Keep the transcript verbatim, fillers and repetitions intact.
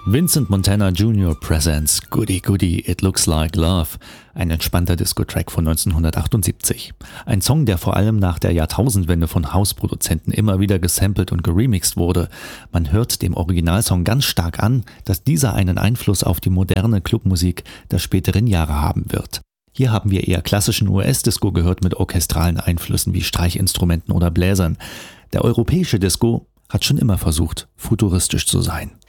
Vincent Montana Junior presents Goody Goody It Looks Like Love, ein entspannter Disco-Track von neunzehnhundertachtundsiebzig. Ein Song, der vor allem nach der Jahrtausendwende von Hausproduzenten immer wieder gesampelt und geremixed wurde. Man hört dem Originalsong ganz stark an, dass dieser einen Einfluss auf die moderne Clubmusik der späteren Jahre haben wird. Hier haben wir eher klassischen U S-Disco gehört mit orchestralen Einflüssen wie Streichinstrumenten oder Bläsern. Der europäische Disco hat schon immer versucht, futuristisch zu sein.